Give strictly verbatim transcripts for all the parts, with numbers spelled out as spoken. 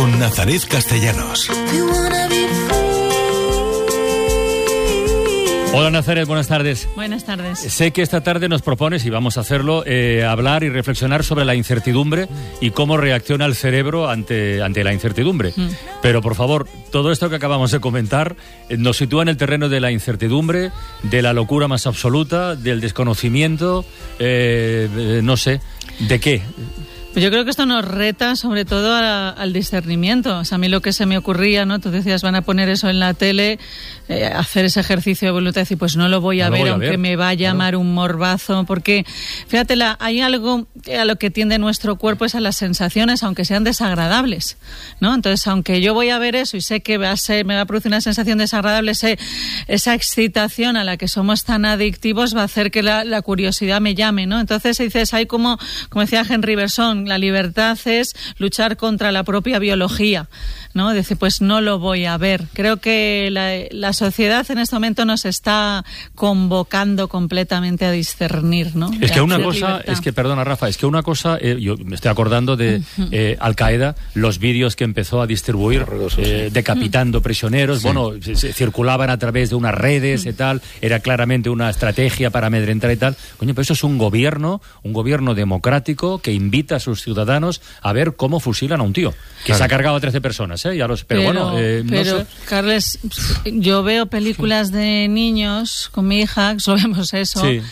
con Nazaret Castellanos. Hola Nazaret, buenas tardes. Buenas tardes. Sé que esta tarde nos propones, y vamos a hacerlo, eh, hablar y reflexionar sobre la incertidumbre y cómo reacciona el cerebro ante, ante la incertidumbre. Mm. Pero por favor, todo esto que acabamos de comentar eh, nos sitúa en el terreno de la incertidumbre, de la locura más absoluta, del desconocimiento, eh, eh, no sé, ¿de qué? Yo creo que esto nos reta sobre todo a, al discernimiento. O sea, a mí lo que se me ocurría, ¿no? Tú decías, van a poner eso en la tele, eh, hacer ese ejercicio de voluntad y decir, pues no lo voy a no ver, voy a aunque ver. me va a llamar claro. un morbazo. Porque, fíjate, la, hay algo a lo que tiende nuestro cuerpo, es a las sensaciones, aunque sean desagradables, ¿no? Entonces, aunque yo voy a ver eso y sé que va a ser, me va a producir una sensación desagradable, sé, esa excitación a la que somos tan adictivos va a hacer que la, la curiosidad me llame, ¿no? Entonces, dices, hay como, como decía Henry Bergson, la libertad es luchar contra la propia biología, ¿no? Dice, pues no lo voy a ver. Creo que la, la sociedad en este momento nos está convocando completamente a discernir, ¿no? Es que una cosa, libertad. es que, perdona Rafa, es que una cosa, eh, yo me estoy acordando de uh-huh. eh, Al-Qaeda, los vídeos que empezó a distribuir, eh, decapitando uh-huh. prisioneros, sí. bueno, se, se circulaban a través de unas redes uh-huh. y tal, era claramente una estrategia para amedrentar y tal. Coño, pero eso es un gobierno, un gobierno democrático que invita a sus ciudadanos a ver cómo fusilan a un tío, que claro. se ha cargado a trece personas, ¿eh? Ya los, pero, pero bueno, eh, pero, no sé. Carles, yo veo películas de niños con mi hija, solo vemos eso. Sí.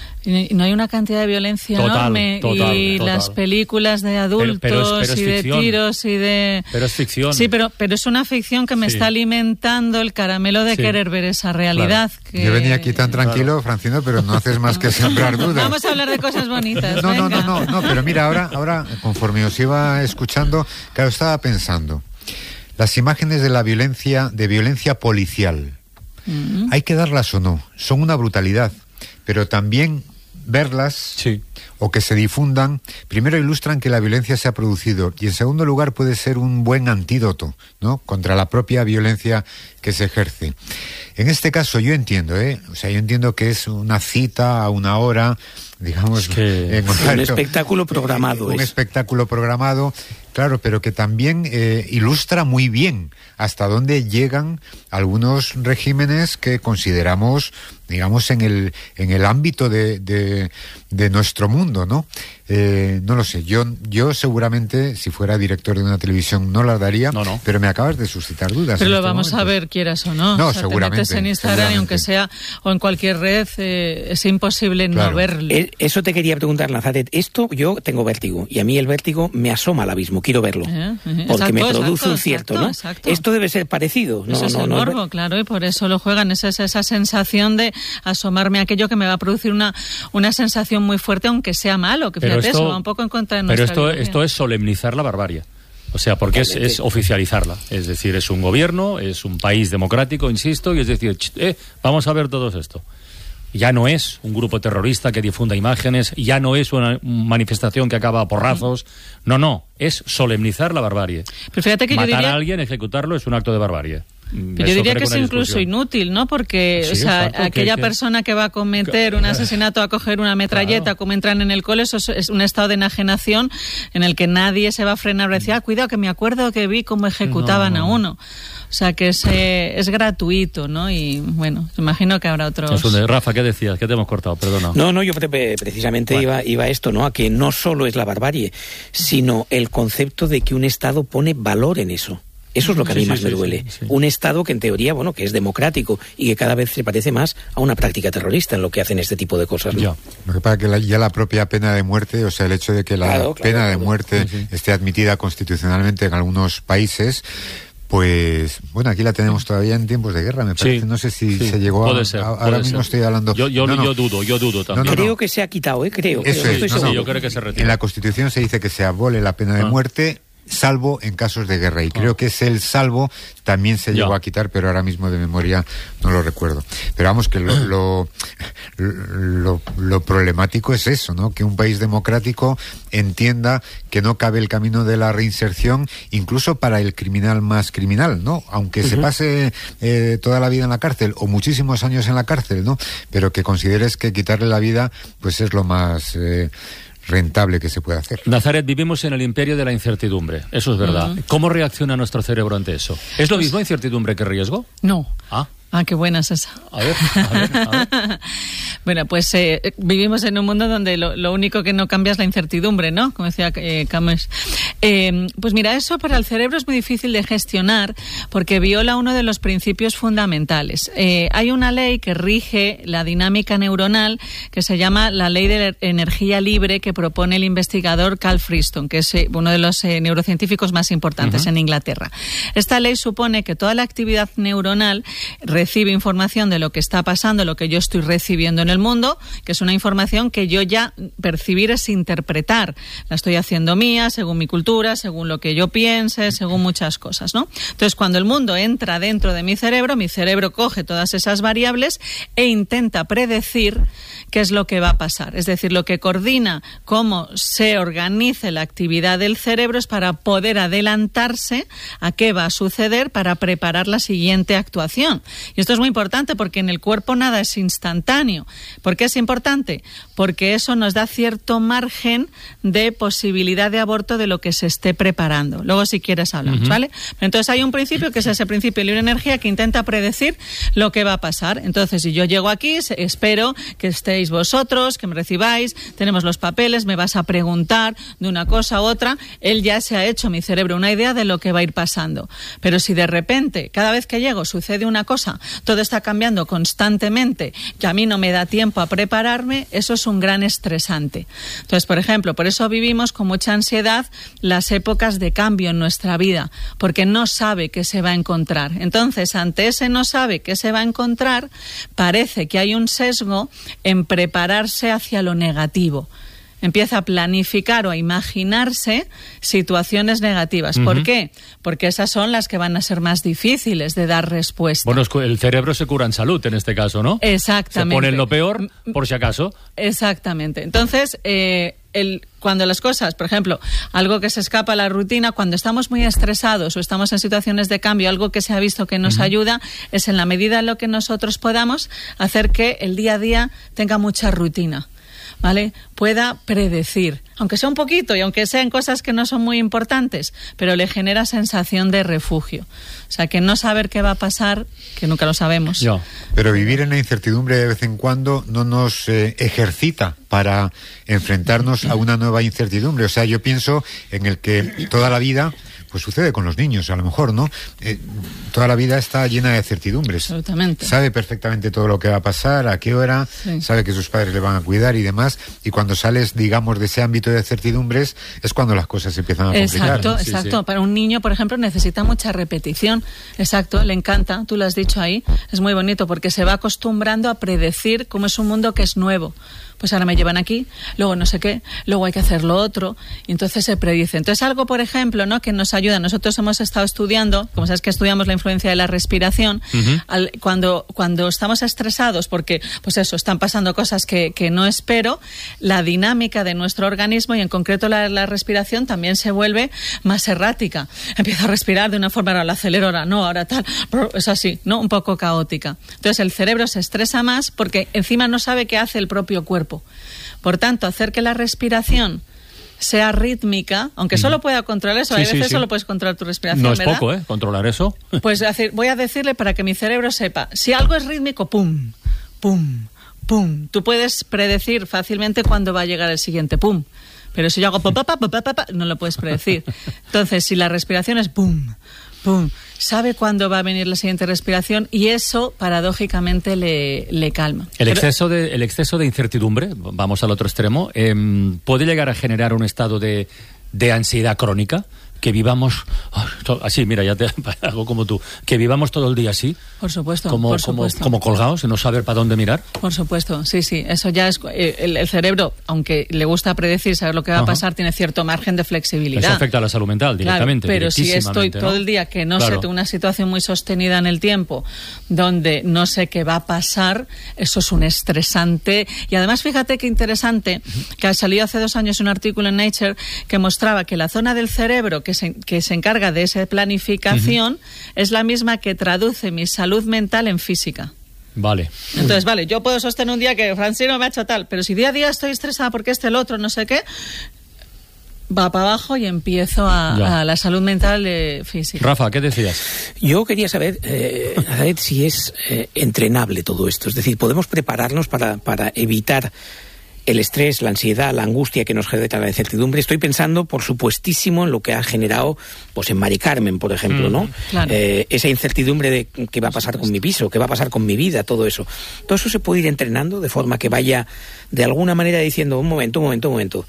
Y no hay una cantidad de violencia total, enorme total, y total. las películas de adultos pero, pero es, pero es y de ficción. tiros y de... Pero es ficción. Sí, pero, pero es una ficción que me sí. está alimentando el caramelo de sí. querer ver esa realidad. Claro. Que... Yo venía aquí tan tranquilo, claro. Francino, pero no haces más que sembrar dudas. Vamos a hablar de cosas bonitas. No, venga. no, no, no, no, pero mira, ahora, ahora conforme os iba escuchando, claro, estaba pensando, las imágenes de la violencia, de violencia policial, uh-huh. ¿hay que darlas o no? Son una brutalidad, pero también verlas sí. o que se difundan, primero ilustran que la violencia se ha producido y en segundo lugar puede ser un buen antídoto, ¿no?, contra la propia violencia que se ejerce. En este caso yo entiendo, ¿eh? O sea, yo entiendo que es una cita a una hora, digamos, es que en un espectáculo programado. Un es. espectáculo programado, claro, pero que también eh, ilustra muy bien hasta dónde llegan algunos regímenes que consideramos, digamos, en el en el ámbito de, de, de nuestro mundo, ¿no? Eh, no lo sé, yo yo seguramente, si fuera director de una televisión, no las daría, no, no. pero me acabas de suscitar dudas. Pero lo este vamos momento. a ver, quieras o no. No, o sea, seguramente. Te metes en Instagram y aunque sea, o en cualquier red, eh, es imposible claro. no verlo. Eh, eso te quería preguntar, Nazaret. Esto, yo tengo vértigo, y a mí el vértigo me asoma al abismo, quiero verlo. Eh, eh, porque exacto, me produce exacto, un cierto, exacto, ¿no? Exacto. Esto debe ser parecido. No, eso es no, el no, morbo, no, claro, y por eso lo juegan. Es esa, esa sensación de asomarme a aquello que me va a producir una, una sensación muy fuerte, aunque sea malo, que fíjate, esto, eso va un poco en contra de nuestra Pero esto, esto es solemnizar la barbarie. O sea, porque es, es oficializarla. Es decir, es un gobierno, es un país democrático, insisto, y es decir, eh, vamos a ver todo esto. Ya no es un grupo terrorista que difunda imágenes, ya no es una manifestación que acaba a porrazos. No, no, es solemnizar la barbarie. Pero fíjate que Matar yo diría... a alguien, ejecutarlo, es un acto de barbarie. Pero yo diría que es incluso inútil, ¿no? Porque sí, o sea, exacto, aquella que, persona que va a cometer un asesinato, a coger una metralleta, claro. como entran en el cole, eso es un estado de enajenación en el que nadie se va a frenar y decir, ah, cuidado, que me acuerdo que vi cómo ejecutaban no. a uno. O sea, que es, eh, es gratuito, ¿no? Y bueno, imagino que habrá otros... Rafa, ¿qué decías? ¿Qué te hemos cortado? Perdona. No, no, yo precisamente bueno. iba, iba a esto, ¿no? A que no solo es la barbarie, sino el concepto de que un Estado pone valor en eso. Eso es lo que a mí sí, más sí, me duele. Sí, sí. Un Estado que en teoría, bueno, que es democrático y que cada vez se parece más a una práctica terrorista en lo que hacen este tipo de cosas, ¿no? Ya. Lo que pasa es que la, ya la propia pena de muerte, o sea, el hecho de que la claro, pena claro, de claro. muerte sí, sí. esté admitida constitucionalmente en algunos países, pues, bueno, aquí la tenemos todavía en tiempos de guerra, me parece. Sí, no sé si sí, se llegó puede a... Ser, a ahora puede mismo ser. Estoy hablando... Yo, yo, no, no. yo dudo, yo dudo también. No, no, creo no. que se ha quitado, ¿eh? Creo. Eso creo, es, no, no, no, sí, yo creo que se retira. En la Constitución se dice que se abole la pena de ah. muerte, salvo en casos de guerra, y creo oh. que es el salvo también se llegó yeah. a quitar, pero ahora mismo de memoria no lo recuerdo. Pero vamos, que lo, lo, lo, lo problemático es eso, ¿no? Que un país democrático entienda que no cabe el camino de la reinserción, incluso para el criminal más criminal, ¿no? Aunque uh-huh. se pase eh, toda la vida en la cárcel, o muchísimos años en la cárcel, ¿no? Pero que consideres que quitarle la vida, pues es lo más... Eh, rentable que se puede hacer. Nazaret, vivimos en el imperio de la incertidumbre, eso es verdad. Uh-huh. ¿Cómo reacciona nuestro cerebro ante eso? ¿Es lo mismo incertidumbre que riesgo? No. Ah. Ah, qué buena es esa. A ver, a ver, a ver. Bueno, pues eh, vivimos en un mundo donde lo, lo único que no cambia es la incertidumbre, ¿no? Como decía eh, Camus. Eh, pues mira, eso para el cerebro es muy difícil de gestionar porque viola uno de los principios fundamentales. Eh, hay una ley que rige la dinámica neuronal que se llama la ley de la energía libre que propone el investigador Carl Friston, que es eh, uno de los eh, neurocientíficos más importantes uh-huh. en Inglaterra. Esta ley supone que toda la actividad neuronal recibe información de lo que está pasando, lo que yo estoy recibiendo en el mundo, que es una información que yo ya percibir es interpretar. La estoy haciendo mía, según mi cultura, según lo que yo piense, según muchas cosas, ¿no? Entonces, cuando el mundo entra dentro de mi cerebro, mi cerebro coge todas esas variables e intenta predecir qué es lo que va a pasar. Es decir, lo que coordina cómo se organice la actividad del cerebro es para poder adelantarse a qué va a suceder para preparar la siguiente actuación. Y esto es muy importante porque en el cuerpo nada es instantáneo. ¿Por qué es importante? Porque eso nos da cierto margen de posibilidad de aborto de lo que se esté preparando. Luego, si quieres, hablamos, uh-huh. ¿vale? Entonces, hay un principio que es ese principio de libre energía que intenta predecir lo que va a pasar. Entonces, si yo llego aquí, espero que estéis vosotros, que me recibáis, tenemos los papeles, me vas a preguntar de una cosa u otra. Él ya se ha hecho, mi cerebro, una idea de lo que va a ir pasando. Pero si de repente, cada vez que llego, sucede una cosa, todo está cambiando constantemente, que a mí no me da tiempo a prepararme, eso es un gran estresante. Entonces, por ejemplo, por eso vivimos con mucha ansiedad las épocas de cambio en nuestra vida, porque no sabe qué se va a encontrar. Entonces, ante ese no sabe qué se va a encontrar, parece que hay un sesgo en prepararse hacia lo negativo. Empieza a planificar o a imaginarse situaciones negativas. Uh-huh. ¿Por qué? Porque esas son las que van a ser más difíciles de dar respuesta. Bueno, el cerebro se cura en salud en este caso, ¿no? Exactamente. Se pone en lo peor, por si acaso. Exactamente. Entonces, eh, el, cuando las cosas, por ejemplo, algo que se escapa a la rutina, cuando estamos muy estresados o estamos en situaciones de cambio, algo que se ha visto que nos uh-huh. ayuda es en la medida en lo que nosotros podamos hacer que el día a día tenga mucha rutina. ¿Vale? Pueda predecir, aunque sea un poquito y aunque sean cosas que no son muy importantes, pero le genera sensación de refugio. O sea, que no saber qué va a pasar, que nunca lo sabemos. Yo. Pero vivir en la incertidumbre de vez en cuando no nos eh, ejercita para enfrentarnos a una nueva incertidumbre. O sea, yo pienso en el que toda la vida... Pues sucede con los niños, a lo mejor, ¿no? Eh, toda la vida está llena de certidumbres. Absolutamente. Sabe perfectamente todo lo que va a pasar, a qué hora, sí. Sabe que sus padres le van a cuidar y demás. Y cuando sales, digamos, de ese ámbito de certidumbres, es cuando las cosas se empiezan a complicar. Exacto, sí, exacto. Sí. Para un niño, por ejemplo, necesita mucha repetición. Exacto, le encanta, tú lo has dicho ahí. Es muy bonito porque se va acostumbrando a predecir cómo es un mundo que es nuevo. Pues ahora me llevan aquí, luego no sé qué, luego hay que hacer lo otro, y entonces se predice. Entonces algo, por ejemplo, ¿no?, que nos ayuda. Nosotros hemos estado estudiando, como sabes que estudiamos la influencia de la respiración, uh-huh. al, cuando, cuando estamos estresados, porque, pues eso, están pasando cosas que, que no espero, la dinámica de nuestro organismo, y en concreto la, la respiración, también se vuelve más errática. Empiezo a respirar de una forma, ahora la acelero, ahora no, ahora tal, es así, ¿no?, un poco caótica. Entonces el cerebro se estresa más porque encima no sabe qué hace el propio cuerpo. Por tanto, hacer que la respiración sea rítmica, aunque solo pueda controlar eso, sí, hay veces sí, sí. solo puedes controlar tu respiración, no es ¿verdad? Poco, ¿eh? Controlar eso. Pues decir, voy a decirle para que mi cerebro sepa, si algo es rítmico, pum, pum, pum. Tú puedes predecir fácilmente cuándo va a llegar el siguiente pum. Pero si yo hago pa, pa, pa, pa, pa, pa, no lo puedes predecir. Entonces, si la respiración es pum, pum, sabe cuándo va a venir la siguiente respiración y eso, paradójicamente, le, le calma. El exceso, de, el exceso de incertidumbre, vamos al otro extremo, eh, puede llegar a generar un estado de, de ansiedad crónica, que vivamos oh, así, mira, ya te hago como tú, que vivamos todo el día así. Por supuesto, como, por como, supuesto. como colgados y no saber para dónde mirar. Por supuesto, sí, sí, eso ya es, el, el cerebro, aunque le gusta predecir, saber lo que va Ajá. a pasar, tiene cierto margen de flexibilidad. Eso afecta a la salud mental directamente. Claro, pero si estoy todo ¿no? el día que no claro. sé, tengo una situación muy sostenida en el tiempo, donde no sé qué va a pasar, eso es un estresante. Y además, fíjate qué interesante, que ha salido hace dos años un artículo en Nature que mostraba que la zona del cerebro que se, que se encarga de esa planificación uh-huh. es la misma que traduce mi salud mental en física. Vale. Entonces, vale, yo puedo sostener un día que Francino me ha hecho tal, pero si día a día estoy estresada porque este, el otro, no sé qué, va para abajo y empiezo a, a la salud mental eh, física. Rafa, ¿qué decías? Yo quería saber, eh, Nazaret, si es eh, entrenable todo esto. Es decir, ¿podemos prepararnos para, para evitar el estrés, la ansiedad, la angustia que nos genera la incertidumbre? Estoy pensando, por supuestísimo, en lo que ha generado pues en Mari Carmen, por ejemplo, mm, ¿no? Claro. Eh, esa incertidumbre de qué va a pasar con mi piso, qué va a pasar con mi vida, todo eso. Todo eso se puede ir entrenando de forma que vaya, de alguna manera, diciendo, un momento, un momento, un momento.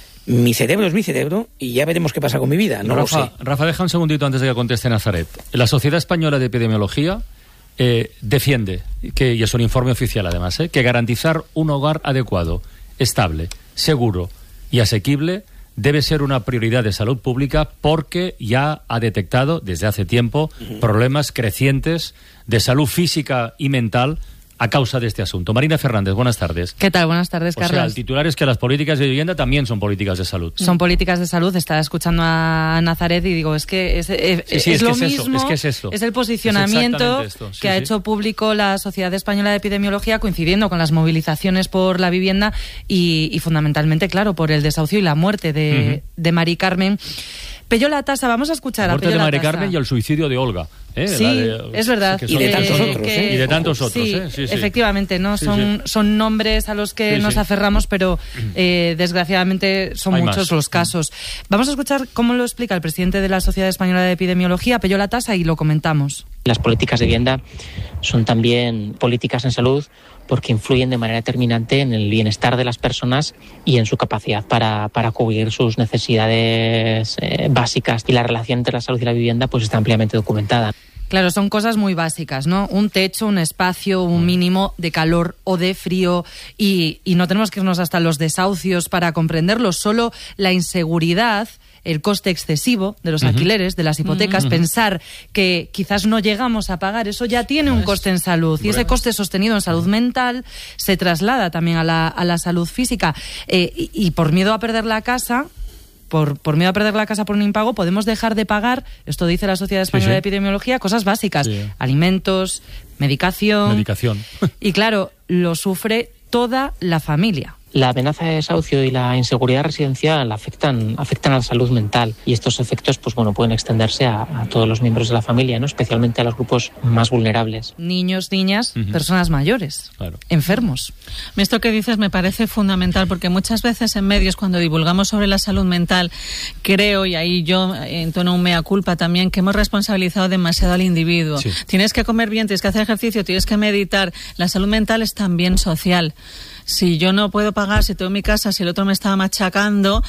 Mi cerebro es mi cerebro y ya veremos qué pasa con mi vida. No Rafa, lo sé. Rafa, deja un segundito antes de que conteste Nazaret. La Sociedad Española de Epidemiología eh, defiende, que, y es un informe oficial además, eh, que garantizar un hogar adecuado, estable, seguro y asequible debe ser una prioridad de salud pública porque ya ha detectado desde hace tiempo uh-huh. problemas crecientes de salud física y mental a causa de este asunto. Marina Fernández, buenas tardes. ¿Qué tal? Buenas tardes, o Carlos. Sea, el titular es que las políticas de vivienda también son políticas de salud. Son políticas de salud. Estaba escuchando a Nazaret y digo, es que es, es, sí, sí, es, es lo que es mismo, eso, es, que es, esto. es el posicionamiento es sí, que ha sí. hecho público la Sociedad Española de Epidemiología, coincidiendo con las movilizaciones por la vivienda y, y fundamentalmente, claro, por el desahucio y la muerte de, uh-huh. de Mari Carmen. Pello Latasa, vamos a escuchar la a Pello muerte de Mari Latasa. Carmen y el suicidio de Olga. ¿eh? Sí, de, es verdad. Y de tantos otros. Que, y de tantos otros. Sí, ¿eh? sí, sí. efectivamente, ¿no? Sí, son, sí. son nombres a los que sí, nos sí. aferramos, pero eh, desgraciadamente son Hay muchos más. los casos. Vamos a escuchar cómo lo explica el presidente de la Sociedad Española de Epidemiología, Pello Latasa, y lo comentamos. Las políticas de vivienda son también políticas en salud porque influyen de manera determinante en el bienestar de las personas y en su capacidad para, para cubrir sus necesidades eh, básicas. Y la relación entre la salud y la vivienda pues está ampliamente documentada. Claro, son cosas muy básicas, ¿no? Un techo, un espacio, un mínimo de calor o de frío y, y no tenemos que irnos hasta los desahucios para comprenderlo. Solo la inseguridad, el coste excesivo de los uh-huh. alquileres, de las hipotecas, uh-huh. pensar que quizás no llegamos a pagar, eso ya tiene un coste en salud. Y ese coste sostenido en salud mental se traslada también a la, a la salud física. Eh, y, y por miedo a perder la casa... Por, por miedo a perder la casa por un impago, podemos dejar de pagar, esto dice la Sociedad Española sí, sí. de Epidemiología, cosas básicas, sí. alimentos, medicación. Medicación. Y claro, lo sufre toda la familia. La amenaza de desahucio y la inseguridad residencial afectan, afectan a la salud mental y estos efectos pues bueno pueden extenderse a, a todos los miembros de la familia, ¿no? Especialmente a los grupos más vulnerables. Niños, niñas, uh-huh. personas mayores, claro. enfermos. Esto que dices me parece fundamental porque muchas veces en medios cuando divulgamos sobre la salud mental creo, y ahí yo entono un mea culpa también, que hemos responsabilizado demasiado al individuo. Sí. Tienes que comer bien, tienes que hacer ejercicio, tienes que meditar. La salud mental es también social. Si yo no puedo pagar, si tengo mi casa, si el otro me está machacando,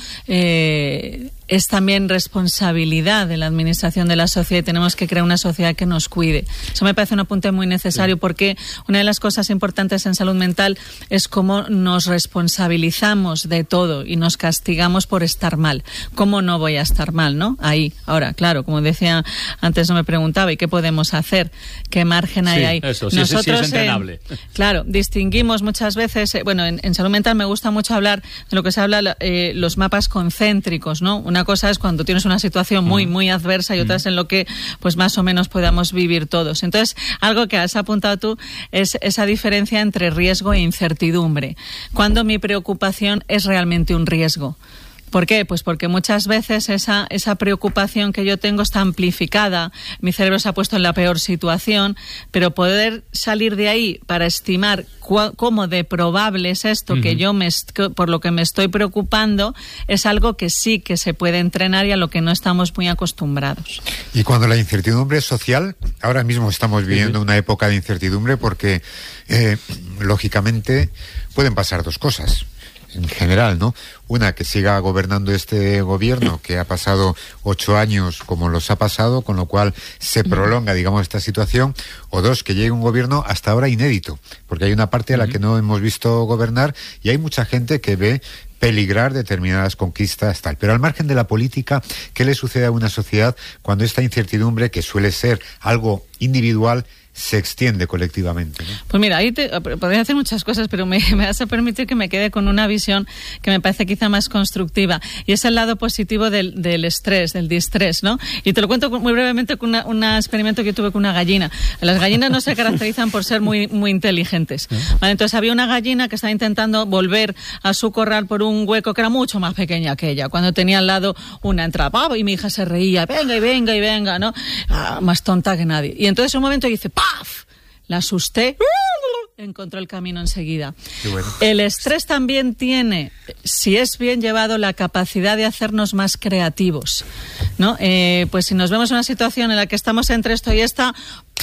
eh, es también responsabilidad de la administración de la sociedad y tenemos que crear una sociedad que nos cuide. Eso me parece un apunte muy necesario sí. porque una de las cosas importantes en salud mental es cómo nos responsabilizamos de todo y nos castigamos por estar mal. ¿Cómo no voy a estar mal, no? Ahí. Ahora, claro, como decía antes, no me preguntaba, ¿y qué podemos hacer? ¿Qué margen hay sí, ahí? Eso, sí, Nosotros, sí, sí es entrenable. Eh, claro, distinguimos muchas veces, eh, bueno, en, en salud mental me gusta mucho hablar de lo que se habla, eh, los mapas concéntricos, ¿no? Una cosa es cuando tienes una situación muy, muy adversa y otra es en lo que, pues más o menos podamos vivir todos. Entonces, algo que has apuntado tú es esa diferencia entre riesgo e incertidumbre. Cuando mi preocupación es realmente un riesgo. ¿Por qué? Pues porque muchas veces esa, esa preocupación que yo tengo está amplificada, mi cerebro se ha puesto en la peor situación, pero poder salir de ahí para estimar cu- cómo de probable es esto uh-huh. que yo me est- por lo que me estoy preocupando, es algo que sí que se puede entrenar y a lo que no estamos muy acostumbrados. Y cuando la incertidumbre es social, ahora mismo estamos viviendo uh-huh. una época de incertidumbre porque, eh, lógicamente, pueden pasar dos cosas. En general, ¿no? Una, que siga gobernando este gobierno que ha pasado ocho años como los ha pasado, con lo cual se prolonga, digamos, esta situación. O dos, que llegue un gobierno hasta ahora inédito, porque hay una parte a la que no hemos visto gobernar y hay mucha gente que ve peligrar determinadas conquistas, tal. Pero al margen de la política, ¿qué le sucede a una sociedad cuando esta incertidumbre, que suele ser algo individual, se extiende colectivamente, ¿no? Pues mira, ahí te, podría hacer muchas cosas, pero me, me vas a permitir que me quede con una visión que me parece quizá más constructiva, y es el lado positivo del, del estrés, del distrés, ¿no? Y te lo cuento muy brevemente con una, un experimento que yo tuve con una gallina. Las gallinas no se caracterizan por ser muy, muy inteligentes, ¿vale? Entonces había una gallina que estaba intentando volver a su corral por un hueco que era mucho más pequeña que ella, cuando tenía al lado una entrada, y mi hija se reía, venga y venga y venga, ¿no? Ah, más tonta que nadie. Y entonces en un momento dice, ¡paf! La asusté, encontró el camino enseguida. Bueno. El estrés también tiene, si es bien llevado, la capacidad de hacernos más creativos, ¿no? Eh, pues si nos vemos en una situación en la que estamos entre esto y esta,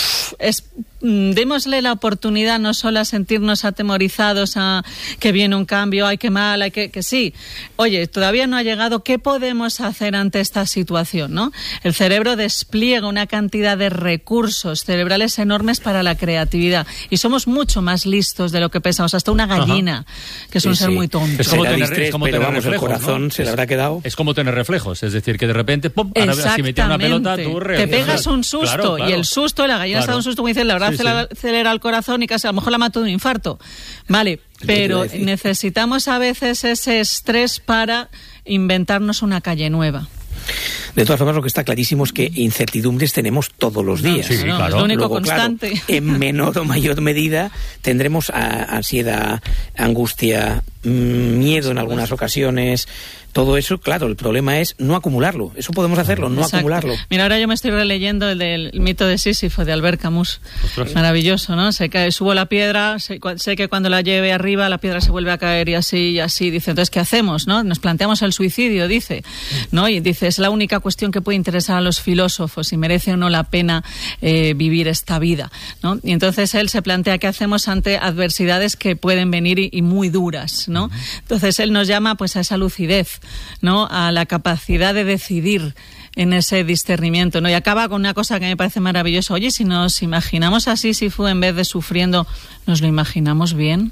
es, démosle la oportunidad no solo a sentirnos atemorizados a que viene un cambio, ay, qué mal, hay que, que sí. Oye, todavía no ha llegado, ¿qué podemos hacer ante esta situación, no? El cerebro despliega una cantidad de recursos cerebrales enormes para la creatividad y somos mucho más listos de lo que pensamos. Hasta una gallina, Ajá. que es un sí, ser sí. muy tonto. Es como tener, distrés, es como tener vamos, reflejos, el corazón ¿no? se le habrá quedado. Es como tener reflejos, es decir, que de repente, ¡pum!, ahora si metes una pelota, tú re... te pegas un susto, claro, claro. y el susto, la gallina claro. se da un susto, como dicen, la verdad sí, acelera, sí. acelera el corazón y casi a lo mejor la mató de un infarto. Vale, pero necesitamos a veces ese estrés para inventarnos una calle nueva. De todas formas, lo que está clarísimo es que incertidumbres tenemos todos los días. Sí, no, claro. Es lo único Luego, constante. Claro, en menor o mayor medida tendremos a, ansiedad, angustia, miedo en algunas ocasiones. Todo eso, claro, el problema es no acumularlo. Eso podemos hacerlo, no Exacto. acumularlo. Mira, ahora yo me estoy releyendo el del mito de Sísifo, de Albert Camus. Ostras. Maravilloso, ¿no? Se cae, subo la piedra, sé, sé que cuando la lleve arriba, la piedra se vuelve a caer y así, y así. Dice, entonces, ¿qué hacemos, no? Nos planteamos el suicidio, dice, ¿no? Y dice, es la única cuestión que puede interesar a los filósofos, si merece o no la pena eh, vivir esta vida, ¿no? Y entonces él se plantea qué hacemos ante adversidades que pueden venir y, y muy duras, ¿no? Entonces él nos llama, pues, a esa lucidez, ¿no? A la capacidad de decidir en ese discernimiento, ¿no? Y acaba con una cosa que me parece maravillosa. Oye, si nos imaginamos así, si fue en vez de sufriendo, ¿nos lo imaginamos bien?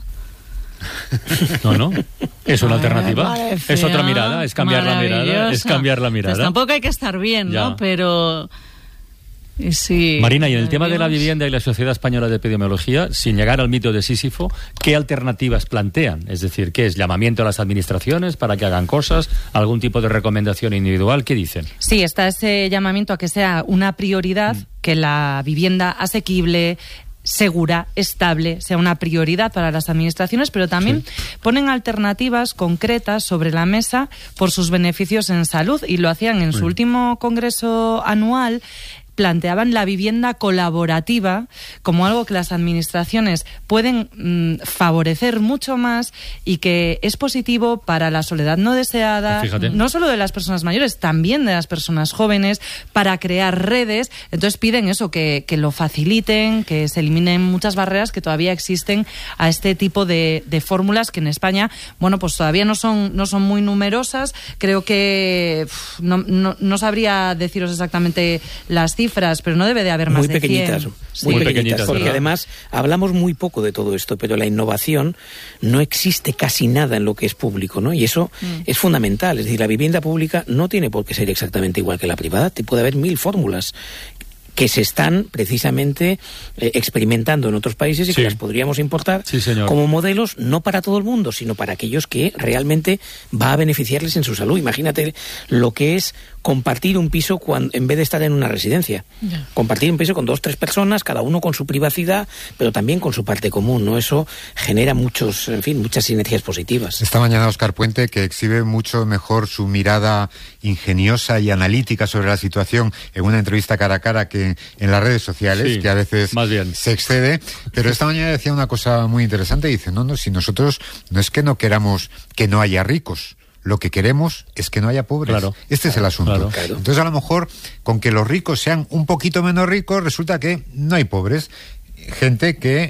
No, no. Es una alternativa. Es otra mirada, es cambiar la mirada. Es cambiar la mirada. Pues tampoco hay que estar bien, ¿no? Ya. Pero... Sí, Marina, y en el tema de la vivienda y la Sociedad Española de Epidemiología, sin llegar al mito de Sísifo, ¿qué alternativas plantean? Es decir, ¿qué es? ¿Llamamiento a las administraciones para que hagan cosas? ¿Algún tipo de recomendación individual? ¿Qué dicen? Sí, está ese llamamiento a que sea una prioridad, mm. que la vivienda asequible, segura, estable, sea una prioridad para las administraciones, pero también sí. ponen alternativas concretas sobre la mesa por sus beneficios en salud, y lo hacían en sí. su último congreso anual. Planteaban la vivienda colaborativa como algo que las administraciones pueden mmm, favorecer mucho más y que es positivo para la soledad no deseada, Fíjate. no solo de las personas mayores, también de las personas jóvenes, para crear redes. Entonces piden eso, que, que lo faciliten, que se eliminen muchas barreras que todavía existen a este tipo de, de fórmulas que en España, bueno, pues todavía no son, no son muy numerosas. Creo que uf, no, no, no sabría deciros exactamente las cifras, cifras, pero no debe de haber más muy de pequeñitas, cien. Muy sí. pequeñitas, pequeñitas, porque ¿verdad? Además hablamos muy poco de todo esto, pero la innovación no existe casi nada en lo que es público, ¿no? Y eso mm. es fundamental. Es decir, la vivienda pública no tiene por qué ser exactamente igual que la privada. Te puede haber mil fórmulas que se están precisamente eh, experimentando en otros países y sí. que las podríamos importar sí, como modelos, no para todo el mundo, sino para aquellos que realmente va a beneficiarles en su salud. Imagínate lo que es compartir un piso cuando, en vez de estar en una residencia. Yeah. Compartir un piso con dos, tres personas, cada uno con su privacidad, pero también con su parte común, ¿no? Eso genera muchos, en fin, muchas sinergias positivas. Esta mañana Óscar Puente, que exhibe mucho mejor su mirada ingeniosa y analítica sobre la situación en una entrevista cara a cara que en las redes sociales, sí, que a veces más bien. se excede, pero esta mañana decía una cosa muy interesante, dice, no, no, si nosotros no es que no queramos que no haya ricos, lo que queremos es que no haya pobres. Claro, este es el asunto. Claro. Entonces, a lo mejor, con que los ricos sean un poquito menos ricos, resulta que no hay pobres. Gente que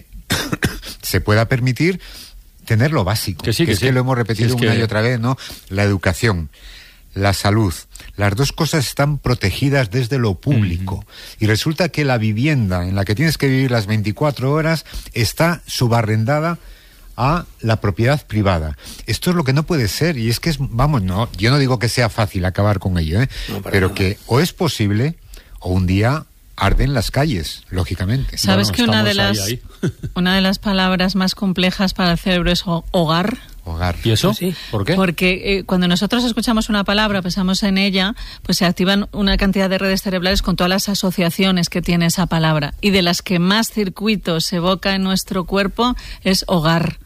se pueda permitir tener lo básico. Que sí, que, que es sí. que lo hemos repetido sí, una que... y otra vez, ¿no? La educación, la salud. Las dos cosas están protegidas desde lo público. Uh-huh. Y resulta que la vivienda en la que tienes que vivir las veinticuatro horas está subarrendada a la propiedad privada. Esto es lo que no puede ser, y es que es, vamos, no, yo no digo que sea fácil acabar con ello, ¿eh? No, pero nada. Que o es posible, o un día arden las calles, lógicamente. ¿Sabes bueno, que una de las ahí, ahí. una de las palabras más complejas para el cerebro es hogar? Hogar. ¿Y eso? ¿Sí? ¿Por qué? Porque eh, cuando nosotros escuchamos una palabra, pensamos en ella, pues se activan una cantidad de redes cerebrales con todas las asociaciones que tiene esa palabra. Y de las que más circuitos se evoca en nuestro cuerpo es hogar.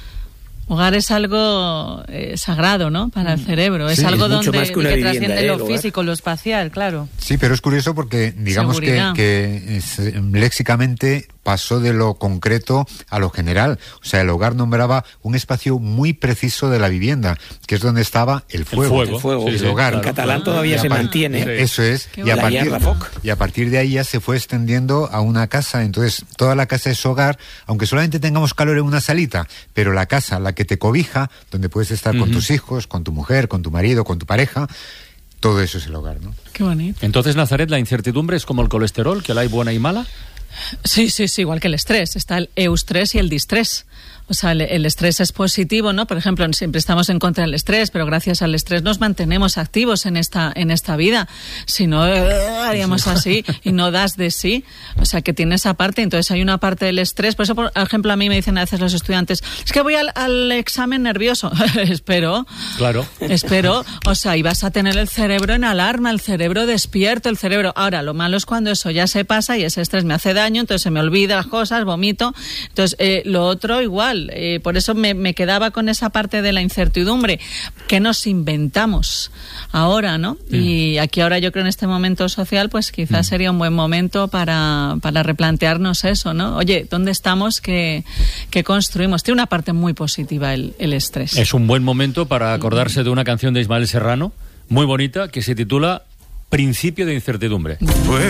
Hogar es algo eh, sagrado, ¿no? Para el cerebro. Es sí, algo es mucho donde más que, una que vivienda, trasciende ¿eh? lo físico, lo espacial, claro. Sí, pero es curioso porque digamos que, que es, léxicamente pasó de lo concreto a lo general. O sea, el hogar nombraba un espacio muy preciso de la vivienda, que es donde estaba el fuego. El fuego, el, fuego. Sí, el sí, hogar. claro. En catalán todavía se mantiene. Sí. Eso es. Qué Y a, bueno. partir, y a partir de ahí ya se fue extendiendo a una casa. Entonces, toda la casa es hogar, aunque solamente tengamos calor en una salita, pero la casa, la que te cobija, donde puedes estar uh-huh. con tus hijos, con tu mujer, con tu marido, con tu pareja, todo eso es el hogar, ¿no? Qué bonito. Entonces, Nazaret, la incertidumbre es como el colesterol, que la hay buena y mala. Sí, sí, sí, igual que el estrés. Está el eustrés y el distrés. O sea, el, el estrés es positivo, ¿no? Por ejemplo, siempre estamos en contra del estrés, pero gracias al estrés nos mantenemos activos en esta en esta vida. Si no, eh, haríamos así y no das de sí. O sea, que tiene esa parte. Entonces hay una parte del estrés. Por eso, por ejemplo, a mí me dicen a veces los estudiantes, es que voy al, al examen nervioso. Espero. Claro. Espero. O sea, y vas a tener el cerebro en alarma, el cerebro despierto, el cerebro... Ahora, lo malo es cuando eso ya se pasa y ese estrés me hace daño, entonces se me olvida las cosas, vomito. Entonces, eh, lo otro igual. Eh, por eso me, me quedaba con esa parte de la incertidumbre que nos inventamos ahora, ¿no? Mm. Y aquí ahora yo creo en este momento social pues quizás mm. sería un buen momento para, para replantearnos eso, ¿no? Oye, ¿dónde estamos? ¿Qué, qué construimos? Tiene una parte muy positiva el, el estrés. Es un buen momento para acordarse de una canción de Ismael Serrano muy bonita que se titula Principio de incertidumbre. Pues